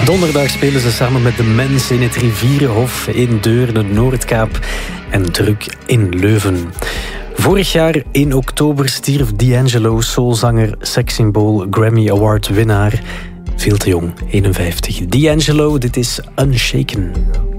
Donderdag spelen ze samen met de Mensen in het Rivierenhof in Deurne, Noordkaap en Druk in Leuven. Vorig jaar in oktober stierf D'Angelo, soulzanger, sekssymbool, Grammy Award winnaar. Veel te jong, 51. D'Angelo, dit is Unshaken.